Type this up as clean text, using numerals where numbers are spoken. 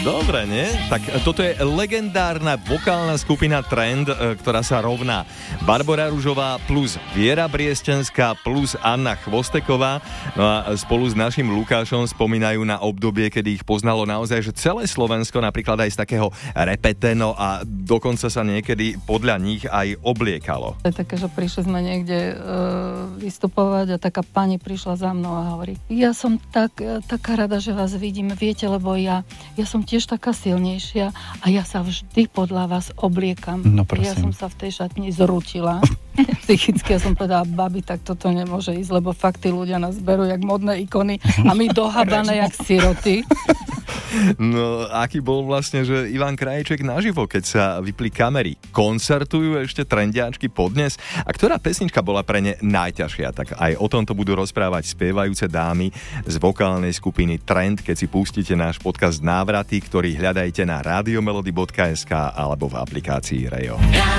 Dobre, nie? Tak toto je legendárna vokálna skupina Trend, ktorá sa rovná Barbora Ružová plus Viera Briestenská plus Anna Chvosteková. No a spolu s našim Lukášom spomínajú na obdobie, kedy ich poznalo naozaj, že celé Slovensko, napríklad aj z takého repeteno a dokonca sa niekedy podľa nich aj obliekalo. To je také, že prišli sme niekde vystupovať a taká pani prišla za mnou a hovorí: ja som taká rada, že vás vidím, viete, lebo ja som tiež taká silnejšia a ja sa vždy podľa vás obliekam. No ja som sa v tej šatni zrútila. Psychicky ja som povedala: babi, tak toto nemôže ísť, lebo fakt tí ľudia nás berú jak modné ikony a my dohábané jak siroty. No, aký bol vlastne, že Ivan Krajček naživo, keď sa vypli kamery? Koncertujú ešte trendiačky podnes? A ktorá pesnička bola pre ne najťažšia? Tak aj o tomto budú rozprávať spievajúce dámy z vokálnej skupiny Trend, keď si pustíte náš podcast Návraty, ktorý hľadajte na radiomelody.sk alebo v aplikácii Rejo.